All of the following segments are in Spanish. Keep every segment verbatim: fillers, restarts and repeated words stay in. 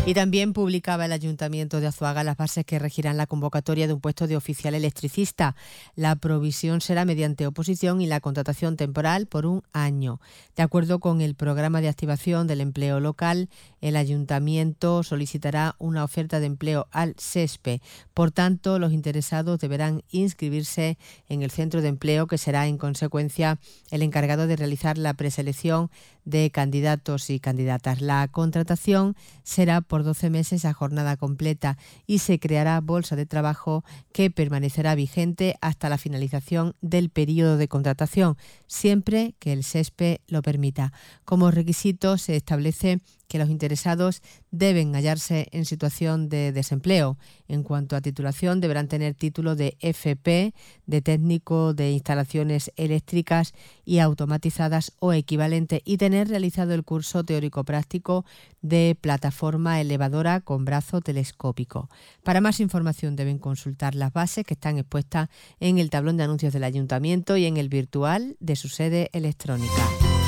Y también publicaba el Ayuntamiento de Azuaga las bases que regirán la convocatoria de un puesto de oficial electricista. La provisión será mediante oposición y la contratación temporal por un año. De acuerdo con el programa de activación del empleo local, el Ayuntamiento solicitará una oferta de empleo al SESPE. Por tanto, los interesados deberán inscribirse en el centro de empleo, que será en consecuencia el encargado de realizar la preselección de candidatos y candidatas. La contratación será por doce meses a jornada completa y se creará bolsa de trabajo que permanecerá vigente hasta la finalización del periodo de contratación, siempre que el SESPE lo permita. Como requisito se establece que los interesados deben hallarse en situación de desempleo. En cuanto a titulación, deberán tener título de F P, de técnico de instalaciones eléctricas y automatizadas o equivalente, y tener realizado el curso teórico-práctico de plataforma elevadora con brazo telescópico. Para más información deben consultar las bases que están expuestas en el tablón de anuncios del Ayuntamiento y en el virtual de su sede electrónica.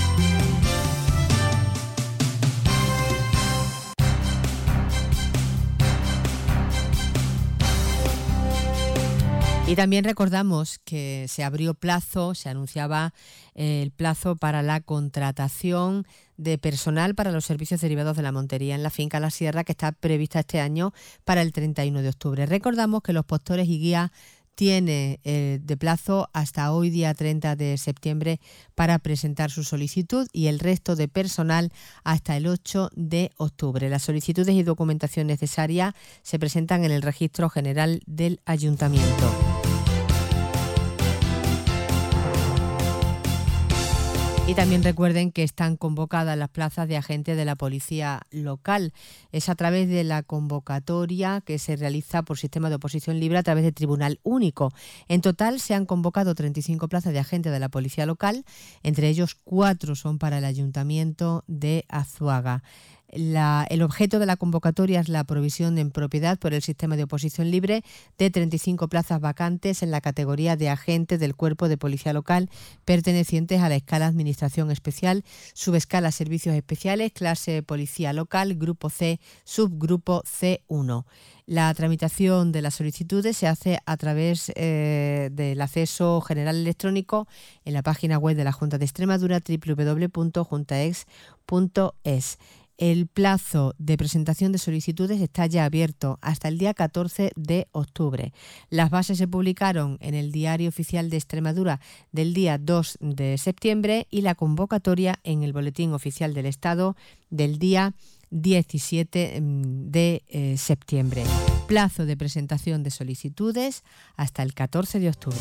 Y también recordamos que se abrió plazo, se anunciaba el plazo para la contratación de personal para los servicios derivados de la montería en la finca La Sierra, que está prevista este año para el treinta y uno de octubre. Recordamos que los postores y guías tiene eh, de plazo hasta hoy, día treinta de septiembre, para presentar su solicitud, y el resto de personal hasta el ocho de octubre. Las solicitudes y documentación necesaria se presentan en el Registro General del Ayuntamiento. Y también recuerden que están convocadas las plazas de agentes de la policía local. Es a través de la convocatoria que se realiza por sistema de oposición libre a través de Tribunal Único. En total se han convocado treinta y cinco plazas de agentes de la policía local, entre ellos cuatro son para el Ayuntamiento de Azuaga. La, el objeto de la convocatoria es la provisión en propiedad por el sistema de oposición libre de treinta y cinco plazas vacantes en la categoría de agentes del Cuerpo de Policía Local pertenecientes a la escala Administración Especial, subescala Servicios Especiales, clase Policía Local, Grupo C, subgrupo C uno. La tramitación de las solicitudes se hace a través eh, del acceso general electrónico en la página web de la Junta de Extremadura, doble u doble u doble u punto juntaex punto es. El plazo de presentación de solicitudes está ya abierto hasta el día catorce de octubre. Las bases se publicaron en el Diario Oficial de Extremadura del día dos de septiembre y la convocatoria en el Boletín Oficial del Estado del día diecisiete de septiembre. Plazo de presentación de solicitudes hasta el catorce de octubre.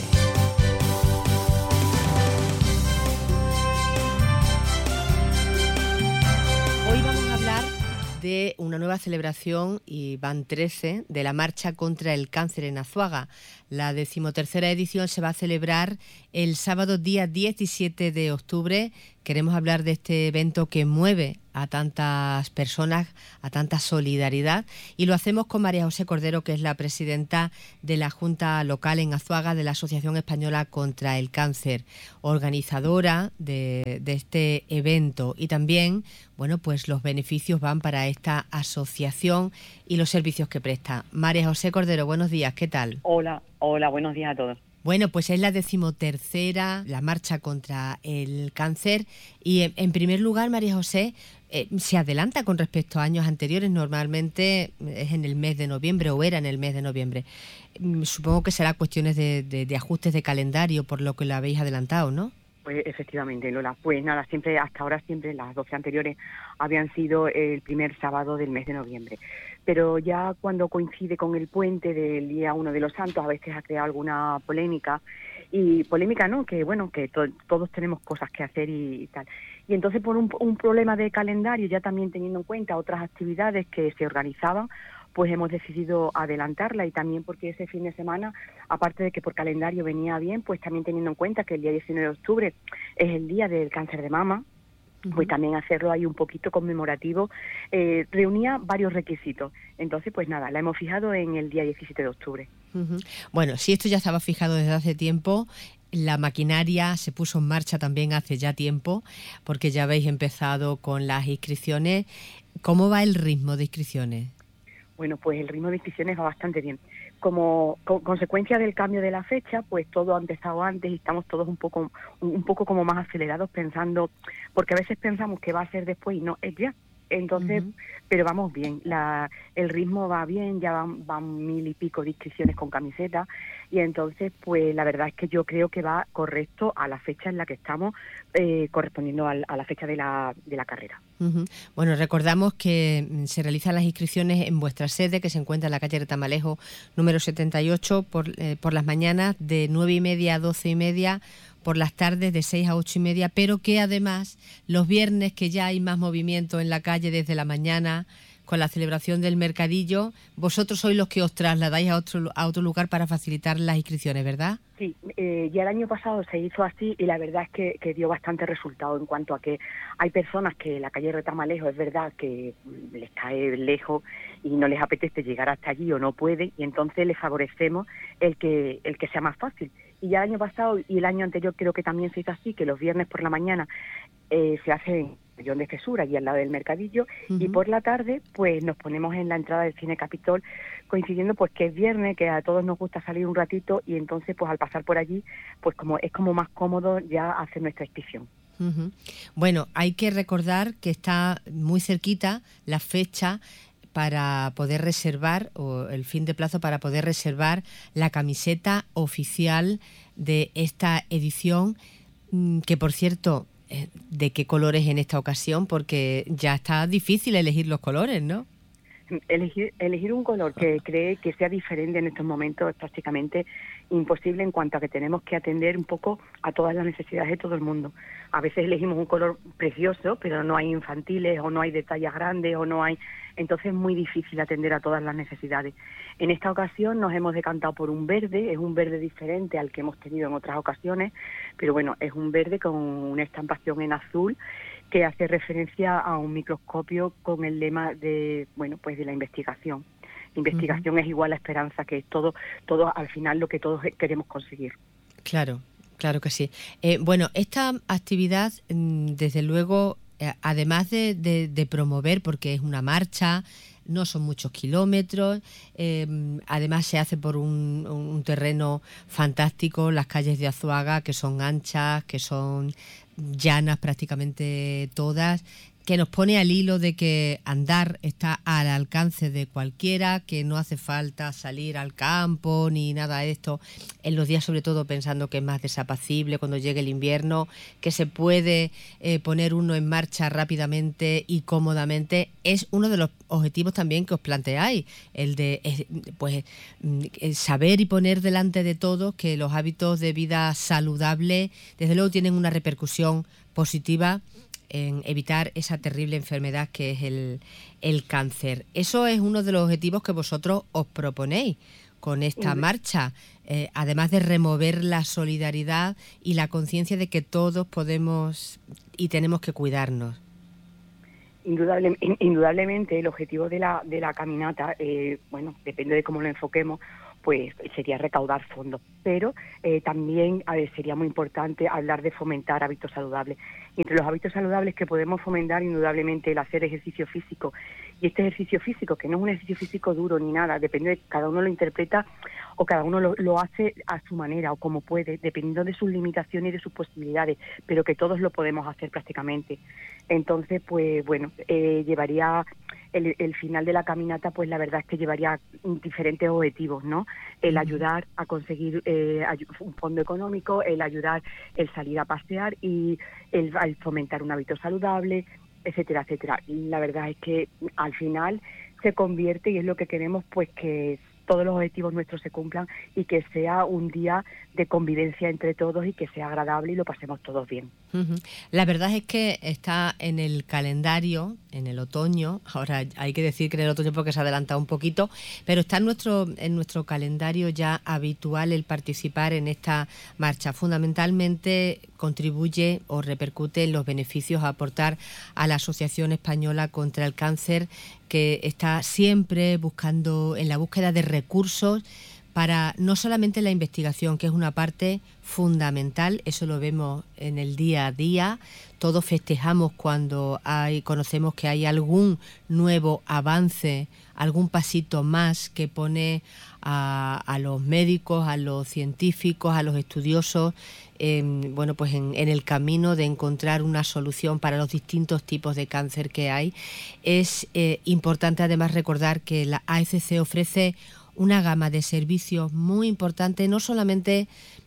Hoy vamos a hablar de una nueva celebración, y van trece, de la Marcha contra el Cáncer en Azuaga. La decimotercera edición se va a celebrar el sábado día diecisiete de octubre. Queremos hablar de este evento que mueve a tantas personas, a tanta solidaridad, y lo hacemos con María José Cordero, que es la presidenta de la Junta Local en Azuaga de la Asociación Española contra el Cáncer, organizadora de, de este evento. Y también, bueno, pues los beneficios van para esta asociación y los servicios que presta. María José Cordero, buenos días, ¿qué tal? Hola, hola, buenos días a todos. Bueno, pues es la decimotercera, la marcha contra el cáncer, y en, en primer lugar, María José, eh, se adelanta con respecto a años anteriores. Normalmente es en el mes de noviembre, o era en el mes de noviembre. Supongo que será cuestiones de, de, de ajustes de calendario, por lo que lo habéis adelantado, ¿no? Pues efectivamente, Lola. Pues nada, siempre, hasta ahora siempre las doce anteriores habían sido el primer sábado del mes de noviembre. Pero ya cuando coincide con el puente del día uno de los Santos, a veces ha creado alguna polémica. Y polémica no, que bueno, que to- todos tenemos cosas que hacer y, y tal. Y entonces por un, un problema de calendario, ya también teniendo en cuenta otras actividades que se organizaban, pues hemos decidido adelantarla, y también porque ese fin de semana, aparte de que por calendario venía bien, pues también teniendo en cuenta que el día diecinueve de octubre es el día del cáncer de mama, uh-huh. pues también hacerlo ahí un poquito conmemorativo, eh, reunía varios requisitos. Entonces, pues nada, la hemos fijado en el día diecisiete de octubre. Uh-huh. Bueno, si esto ya estaba fijado desde hace tiempo, la maquinaria se puso en marcha también hace ya tiempo, porque ya habéis empezado con las inscripciones. ¿Cómo va el ritmo de inscripciones? Bueno, pues el ritmo de inscripciones va bastante bien. Como co- consecuencia del cambio de la fecha, pues todo ha empezado antes y estamos todos un poco un, un poco como más acelerados pensando, porque a veces pensamos que va a ser después y no, es ya. Entonces, Uh-huh. pero vamos bien, la, el ritmo va bien, ya van, van mil y pico de inscripciones con camiseta y entonces, pues la verdad es que yo creo que va correcto a la fecha en la que estamos, eh, correspondiendo al, a la fecha de la, de la carrera. Uh-huh. Bueno, recordamos que se realizan las inscripciones en vuestra sede, que se encuentra en la calle Retamalejo número setenta y ocho, por, eh, por las mañanas de nueve y media a doce y media, por las tardes de seis a ocho y media, pero que además los viernes, que ya hay más movimiento en la calle desde la mañana, con la celebración del mercadillo, vosotros sois los que os trasladáis a otro, a otro lugar para facilitar las inscripciones, ¿verdad? Sí, eh, ya el año pasado se hizo así y la verdad es que, que dio bastante resultado en cuanto a que hay personas que la calle Retamalejo es verdad que les cae lejos y no les apetece llegar hasta allí o no pueden y entonces les favorecemos el que el que sea más fácil. Y ya el año pasado y el año anterior creo que también se hizo así, que los viernes por la mañana eh, se hace en Pabellón de Jesús, allí al lado del mercadillo, uh-huh. y por la tarde pues nos ponemos en la entrada del Cine Capitol, coincidiendo pues que es viernes, que a todos nos gusta salir un ratito y entonces pues al pasar por allí pues como es como más cómodo ya hacer nuestra inscripción. Uh-huh. Bueno, hay que recordar que está muy cerquita la fecha para poder reservar, o el fin de plazo para poder reservar la camiseta oficial de esta edición, que por cierto, ¿de qué colores en esta ocasión? Porque ya está difícil elegir los colores, ¿no? Elegir, elegir un color que cree que sea diferente en estos momentos es prácticamente imposible en cuanto a que tenemos que atender un poco a todas las necesidades de todo el mundo. A veces elegimos un color precioso, pero no hay infantiles o no hay detalles grandes o no hay... Entonces es muy difícil atender a todas las necesidades. En esta ocasión nos hemos decantado por un verde, es un verde diferente al que hemos tenido en otras ocasiones, pero bueno, es un verde con una estampación en azul que hace referencia a un microscopio con el lema de, bueno, pues de la investigación. Investigación uh-huh. es igual a esperanza, que es todo, todo al final lo que todos queremos conseguir. Claro, claro que sí. Eh, bueno, esta actividad, desde luego, eh, además de, de, de promover, porque es una marcha, no son muchos kilómetros, eh, además se hace por un, un terreno fantástico, las calles de Azuaga, que son anchas, que son llanas prácticamente todas, que nos pone al hilo de que andar está al alcance de cualquiera, que no hace falta salir al campo ni nada de esto, en los días sobre todo pensando que es más desapacible cuando llegue el invierno, que se puede eh, poner uno en marcha rápidamente y cómodamente. Es uno de los objetivos también que os planteáis, el de eh, pues el saber y poner delante de todos que los hábitos de vida saludable desde luego tienen una repercusión positiva en evitar esa terrible enfermedad que es el, el cáncer. Eso es uno de los objetivos que vosotros os proponéis con esta marcha, eh, además de remover la solidaridad y la conciencia de que todos podemos y tenemos que cuidarnos. Indudable, indudablemente el objetivo de la, de la caminata, eh, bueno, depende de cómo lo enfoquemos, pues sería recaudar fondos, pero eh, también a ver, sería muy importante hablar de fomentar hábitos saludables. Y entre los hábitos saludables que podemos fomentar, indudablemente el hacer ejercicio físico. Y este ejercicio físico, que no es un ejercicio físico duro ni nada, depende de cada uno lo interpreta o cada uno lo, lo hace a su manera o como puede, dependiendo de sus limitaciones y de sus posibilidades, pero que todos lo podemos hacer prácticamente. Entonces, pues bueno, eh, llevaría el, el final de la caminata, pues la verdad es que llevaría diferentes objetivos, ¿no? El ayudar a conseguir eh, un fondo económico, el ayudar, el salir a pasear y el, el fomentar un hábito saludable, etcétera, etcétera. Y la verdad es que al final se convierte, y es lo que queremos, pues que todos los objetivos nuestros se cumplan y que sea un día de convivencia entre todos y que sea agradable y lo pasemos todos bien. Uh-huh. La verdad es que está en el calendario, en el otoño, ahora hay que decir que en el otoño porque se ha adelantado un poquito, pero está en nuestro, en nuestro calendario ya habitual el participar en esta marcha. Fundamentalmente contribuye o repercute en los beneficios a aportar a la Asociación Española contra el Cáncer, que está siempre buscando, en la búsqueda de recursos para no solamente la investigación, que es una parte fundamental, eso lo vemos en el día a día, todos festejamos cuando hay, conocemos que hay algún nuevo avance, algún pasito más que pone a, a los médicos, a los científicos, a los estudiosos, eh, bueno, pues en, en el camino de encontrar una solución para los distintos tipos de cáncer que hay. Es eh, importante además recordar que la A F C ofrece una gama de servicios muy importante, no solamente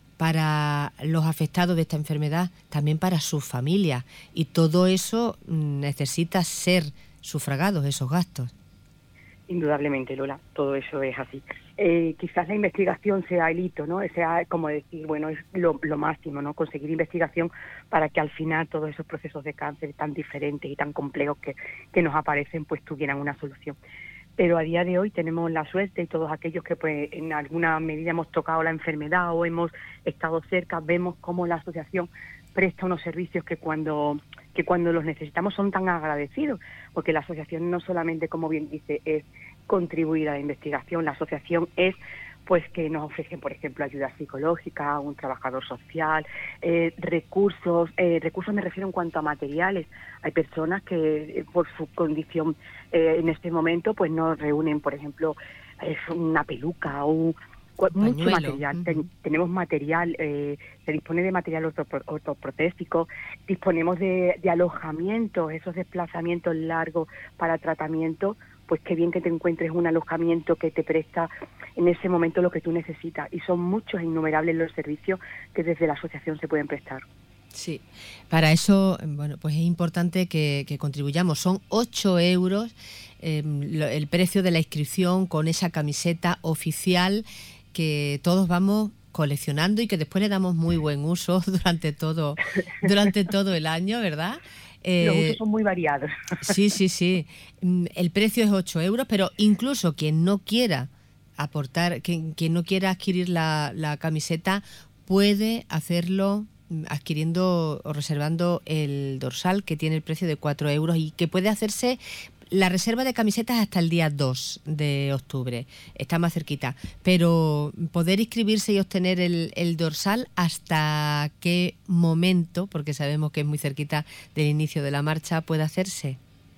para los afectados de esta enfermedad, también para sus familias. Y todo eso necesita ser sufragados, esos gastos. Indudablemente, Lola, todo eso es así. Eh, quizás la investigación sea el hito, ¿no? Sea como decir, bueno, es lo, lo máximo, ¿no? Conseguir investigación para que al final todos esos procesos de cáncer tan diferentes y tan complejos que, que nos aparecen, pues tuvieran una solución. Pero a día de hoy tenemos la suerte, y todos aquellos que pues en alguna medida hemos tocado la enfermedad o hemos estado cerca, vemos cómo la asociación presta unos servicios que cuando que cuando los necesitamos son tan agradecidos, porque la asociación no solamente, como bien dice, es contribuir a la investigación, la asociación es pues que nos ofrecen, por ejemplo, ayuda psicológica, un trabajador social, eh, recursos, eh, recursos me refiero en cuanto a materiales. Hay personas que eh, por su condición eh, en este momento pues no reúnen, por ejemplo, eh, una peluca o mucho material. Uh-huh. Ten, tenemos material, eh, se dispone de material ortopro, ortoprotésico, disponemos de, de alojamientos, esos desplazamientos largos para tratamiento, pues qué bien que te encuentres un alojamiento que te presta en ese momento lo que tú necesitas. Y son muchos e innumerables los servicios que desde la asociación se pueden prestar. Sí, para eso, bueno, pues es importante que, que contribuyamos. Son ocho euros eh, lo, el precio de la inscripción con esa camiseta oficial que todos vamos coleccionando y que después le damos muy buen uso durante todo, durante todo el año, ¿verdad? Eh, Los usos son muy variados. Sí, sí, sí. El precio es ocho euros, pero incluso quien no quiera aportar, quien, quien no quiera adquirir la, la camiseta, puede hacerlo adquiriendo o reservando el dorsal, que tiene el precio de cuatro euros y que puede hacerse la reserva de camisetas hasta el día dos de octubre. Está más cerquita. Pero poder inscribirse y obtener el, el dorsal, ¿hasta qué momento, porque sabemos que es muy cerquita del inicio de la marcha, puede hacerse?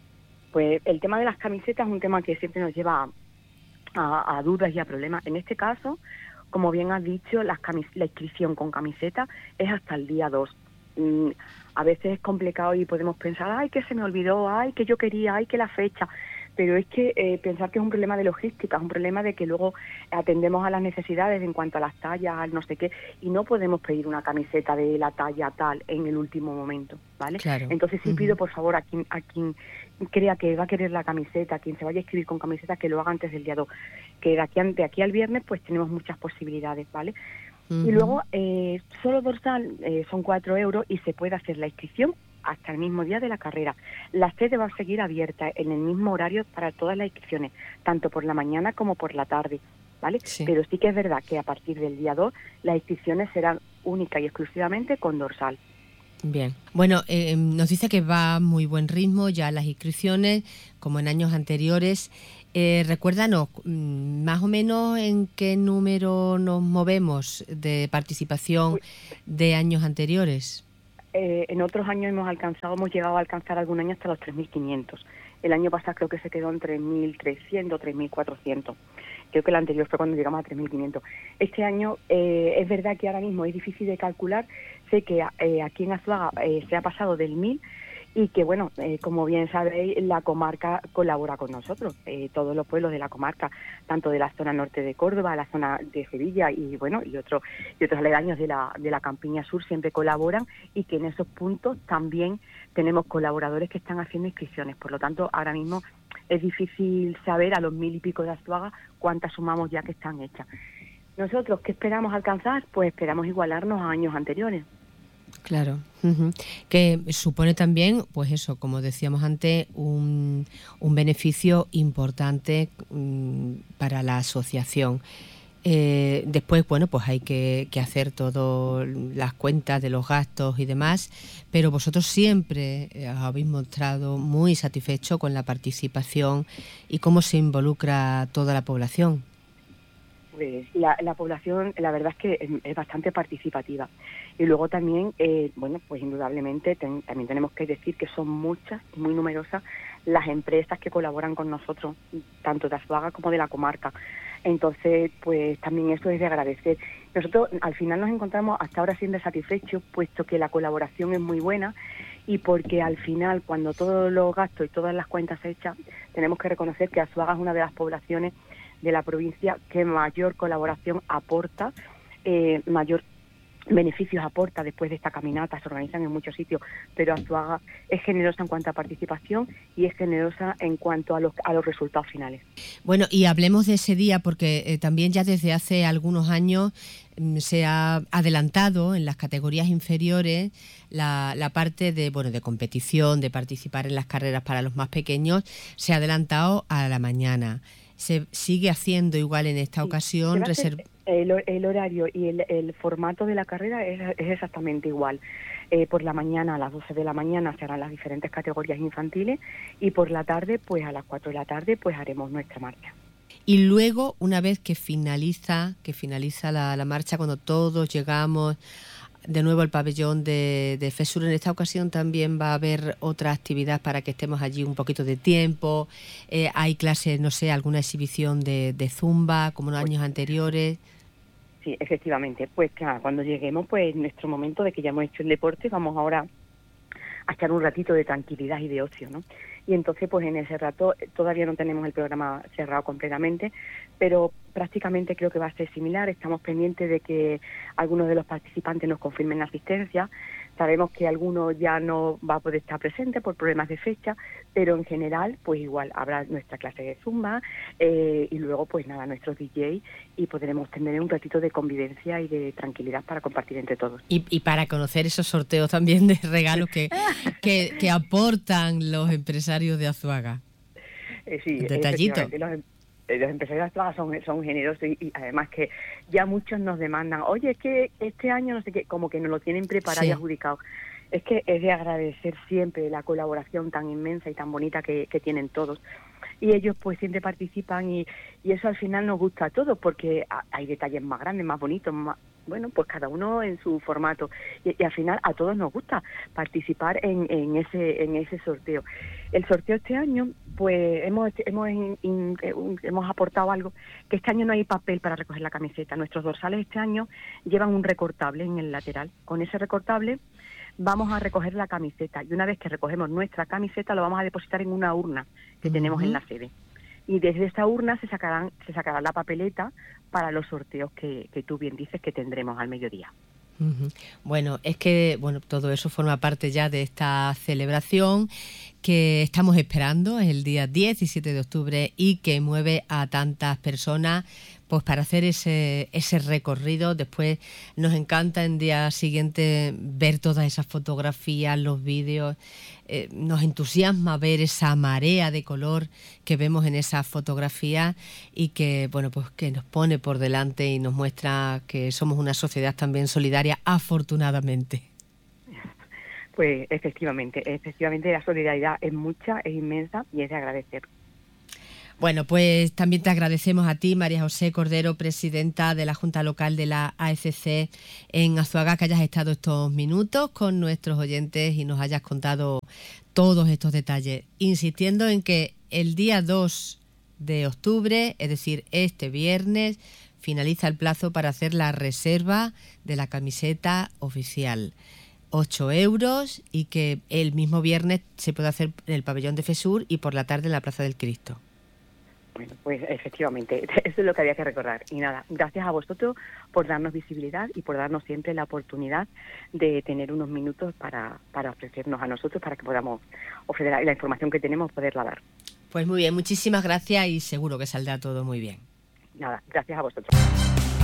Pues el tema de las camisetas es un tema que siempre nos lleva a, a, a dudas y a problemas. En este caso, como bien has dicho, las camis- la inscripción con camiseta es hasta el día dos. Mm, a veces es complicado y podemos pensar, ay, que se me olvidó, ay, que yo quería, ay, que la fecha. Pero es que eh, pensar que es un problema de logística, es un problema de que luego atendemos a las necesidades en cuanto a las tallas, al no sé qué, y no podemos pedir una camiseta de la talla tal en el último momento, ¿vale? Claro. Entonces sí Uh-huh. pido, por favor, a quien, a quien crea que va a querer la camiseta, a quien se vaya a escribir con camiseta, que lo haga antes del día dos, que de aquí, de aquí al viernes pues tenemos muchas posibilidades, ¿vale? Uh-huh. Y luego, eh, solo dorsal eh, son cuatro euros y se puede hacer la inscripción hasta el mismo día de la carrera. La sede va a seguir abierta en el mismo horario para todas las inscripciones, tanto por la mañana como por la tarde, ¿vale? Sí. Pero sí que es verdad que a partir del día dos las inscripciones serán únicas y exclusivamente con dorsal. Bien. Bueno, eh, nos dice que va a muy buen ritmo ya las inscripciones, como en años anteriores. Eh, recuérdanos, más o menos en qué número nos movemos de participación de años anteriores. Eh, en otros años hemos alcanzado, hemos llegado a alcanzar algún año hasta los tres mil quinientos. El año pasado creo que se quedó en tres mil trescientos, tres mil cuatrocientos. Creo que el anterior fue cuando llegamos a tres mil quinientos. Este año eh, es verdad que ahora mismo es difícil de calcular. Sé que eh, aquí en Azuaga eh, se ha pasado del mil y que, bueno, eh, como bien sabéis, la comarca colabora con nosotros. Eh, todos los pueblos de la comarca, tanto de la zona norte de Córdoba, la zona de Sevilla y, bueno, y, otro, y otros aledaños de la, de la Campiña Sur siempre colaboran, y que en esos puntos también tenemos colaboradores que están haciendo inscripciones. Por lo tanto, ahora mismo es difícil saber a los mil y pico de Azuaga cuántas sumamos ya que están hechas. Nosotros, ¿qué esperamos alcanzar? Pues esperamos igualarnos a años anteriores. Claro, uh-huh. Que supone también, pues eso, como decíamos antes, un, un beneficio importante um, para la asociación. Eh, después, bueno, pues hay que, que hacer todas las cuentas de los gastos y demás, pero vosotros siempre os habéis mostrado muy satisfechos con la participación y cómo se involucra toda la población. Pues la, la población, la verdad es que es, es bastante participativa. Y luego también, eh, bueno, pues indudablemente ten, también tenemos que decir que son muchas y muy numerosas las empresas que colaboran con nosotros, tanto de Azuaga como de la comarca. Entonces, pues también eso es de agradecer. Nosotros al final nos encontramos hasta ahora siendo satisfechos, puesto que la colaboración es muy buena y porque al final, cuando todos los gastos y todas las cuentas se echan, tenemos que reconocer que Azuaga es una de las poblaciones de la provincia que mayor colaboración aporta, eh, mayor beneficios aporta después de esta caminata. Se organizan en muchos sitios, pero Azuaga es generosa en cuanto a participación y es generosa en cuanto a los, a los resultados finales. Bueno, y hablemos de ese día porque eh, también ya desde hace algunos años mm, se ha adelantado en las categorías inferiores la, la parte de, bueno, de competición, de participar en las carreras para los más pequeños, se ha adelantado a la mañana. Se sigue haciendo igual en esta Sí, ocasión. Reserv... el, el horario y el, el formato de la carrera es, es exactamente igual. Eh, por la mañana, a las doce de la mañana, se harán las diferentes categorías infantiles y por la tarde, pues a las cuatro de la tarde, pues haremos nuestra marcha. Y luego, una vez que finaliza, que finaliza la, la marcha, cuando todos llegamos de nuevo al pabellón de, de FESUR, en esta ocasión también va a haber otra actividad para que estemos allí un poquito de tiempo. Eh, hay clases, no sé, alguna exhibición de, de zumba, como en los años anteriores. Sí, efectivamente. Pues claro, cuando lleguemos, pues nuestro momento de que ya hemos hecho el deporte, vamos ahora a echar un ratito de tranquilidad y de ocio, ¿no? Y entonces, pues en ese rato todavía no tenemos el programa cerrado completamente, pero prácticamente creo que va a ser similar. Estamos pendientes de que algunos de los participantes nos confirmen la asistencia. Sabemos que alguno ya no va a poder estar presente por problemas de fecha, pero en general, pues igual habrá nuestra clase de zumba eh, y luego, pues nada, nuestros D J y podremos tener un ratito de convivencia y de tranquilidad para compartir entre todos. Y, y para conocer esos sorteos también de regalos que, que, que aportan los empresarios de Azuaga. Eh, sí, detallito. Los, los empresarios de Azuaga son, son generosos y, y además que ya muchos nos demandan, oye, es que este año no sé qué, como que nos lo tienen preparado sí. y adjudicado. Es que es de agradecer siempre la colaboración tan inmensa y tan bonita que, que tienen todos. Y ellos pues siempre participan y, y eso al final nos gusta a todos porque hay detalles más grandes, más bonitos, más, bueno, pues cada uno en su formato. Y, y al final a todos nos gusta participar en, en ese en ese sorteo. El sorteo este año, pues hemos hemos in, in, hemos aportado algo, que este año no hay papel para recoger la camiseta. Nuestros dorsales este año llevan un recortable en el lateral. Con ese recortable vamos a recoger la camiseta y una vez que recogemos nuestra camiseta lo vamos a depositar en una urna que uh-huh. tenemos en la sede. Y desde esa urna se sacarán se sacará la papeleta para los sorteos que, que tú bien dices que tendremos al mediodía. Uh-huh. Bueno, es que bueno todo eso forma parte ya de esta celebración que estamos esperando el día diecisiete de octubre y que mueve a tantas personas pues para hacer ese ese recorrido. Después nos encanta en día siguiente ver todas esas fotografías, los vídeos. Eh, nos entusiasma ver esa marea de color que vemos en esas fotografías y que bueno pues que nos pone por delante y nos muestra que somos una sociedad también solidaria, afortunadamente. Pues efectivamente, efectivamente la solidaridad es mucha, es inmensa y es de agradecer. Bueno, pues también te agradecemos a ti, María José Cordero, presidenta de la Junta Local de la A F C en Azuaga, que hayas estado estos minutos con nuestros oyentes y nos hayas contado todos estos detalles, insistiendo en que el día dos de octubre, es decir, este viernes, finaliza el plazo para hacer la reserva de la camiseta oficial. ocho euros y que el mismo viernes se puede hacer en el pabellón de FESUR y por la tarde en la Plaza del Cristo. Bueno, pues efectivamente, eso es lo que había que recordar. Y nada, gracias a vosotros por darnos visibilidad y por darnos siempre la oportunidad de tener unos minutos para, para ofrecernos a nosotros, para que podamos ofrecer la información que tenemos, poderla dar. Pues muy bien, muchísimas gracias y seguro que saldrá todo muy bien. Nada, gracias a vosotros.